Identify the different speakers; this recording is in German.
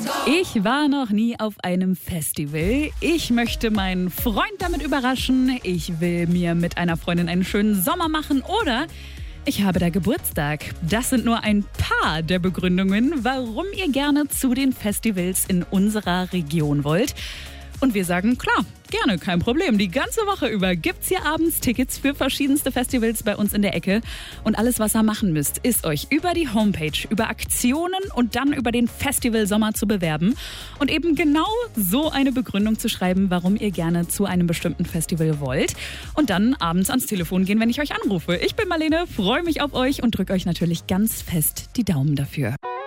Speaker 1: Ich war noch nie auf einem Festival. Ich möchte meinen Freund damit überraschen. Ich will mir mit einer Freundin einen schönen Sommer machen oder ich habe da Geburtstag. Das sind nur ein paar der Begründungen, warum ihr gerne zu den Festivals in unserer Region wollt. Und wir sagen, klar, gerne, kein Problem. Die ganze Woche über gibt's hier abends Tickets für verschiedenste Festivals bei uns in der Ecke. Und alles, was ihr machen müsst, ist euch über die Homepage, über Aktionen und dann über den Festivalsommer zu bewerben. Und eben genau so eine Begründung zu schreiben, warum ihr gerne zu einem bestimmten Festival wollt. Und dann abends ans Telefon gehen, wenn ich euch anrufe. Ich bin Marlene, freue mich auf euch und drücke euch natürlich ganz fest die Daumen dafür.